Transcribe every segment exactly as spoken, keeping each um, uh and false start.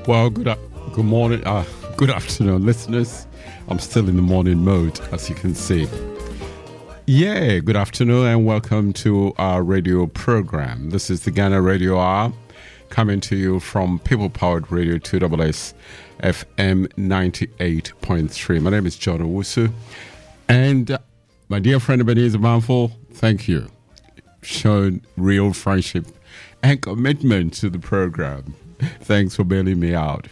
Well, good up, good morning, uh, good afternoon, listeners. I'm still in the morning mode, as you can see. Yeah, good afternoon and welcome to our radio program. This is the Ghana Radio Hour, coming to you from People Powered Radio two S S F M ninety-eight point three. My name is John Owusu, and uh, my dear friend Ebenezer Manful, thank you. Shown real friendship and commitment to the program. Thanks for bailing me out.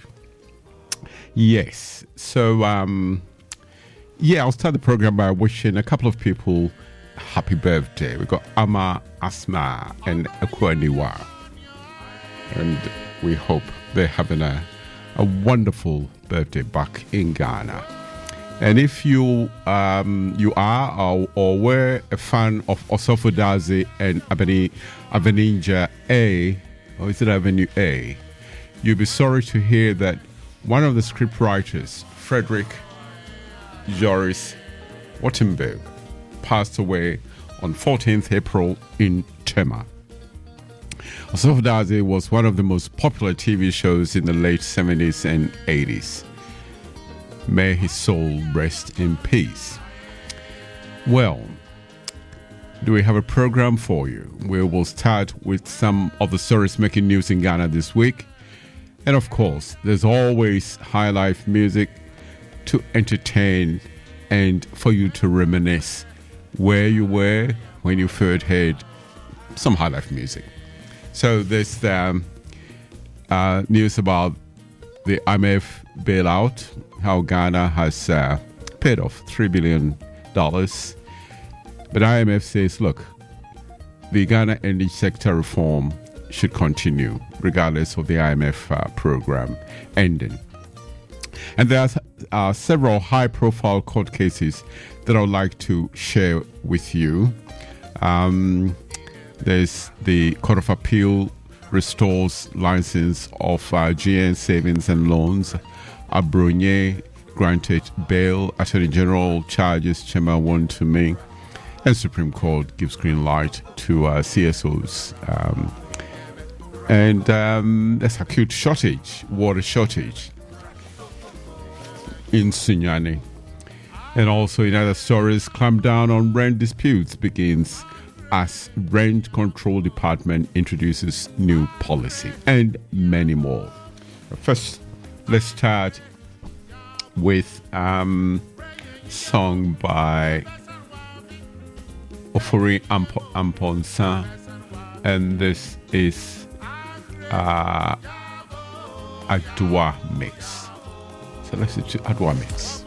Yes, so um, yeah, I'll start the program by wishing a couple of people happy birthday. We got Ama, Asma, and Akwaniwa, and we hope they're having a a wonderful birthday back in Ghana. And if you um, you are or, or were a fan of Osofo Dazi and Abeni Aveninja A, or is it Avenue A? You'll be sorry to hear that one of the scriptwriters, Frederick Joris Wattenberg, passed away on fourteenth April in Tema. Osofo Dazi was one of the most popular T V shows in the late seventies and eighties. May his soul rest in peace. Well, do we have a program for you? We will start with some of the stories making news in Ghana this week. And of course, there's always high life music to entertain and for you to reminisce where you were when you first heard some high life music. So there's um, uh, news about the I M F bailout, how Ghana has uh, paid off three billion dollars. But I M F says, look, the Ghana energy sector reform should continue regardless of the I M F uh, program ending. And there are uh, several high-profile court cases that I would like to share with you. Um, there's the Court of Appeal restores license of uh, G N Savings and Loans. Abrunye granted bail. Attorney General charges Chema Wontumi, and Supreme Court gives green light to uh, C S Os. Um, and um, there's acute shortage, water shortage in Sunyani. And also in other stories, clampdown on rent disputes begins as Rent Control Department introduces new policy, and many more. First, let's start with um song by Ofori Amp- Amponsa, and this is uh Adwa Mix. So let's do Adwa Mix.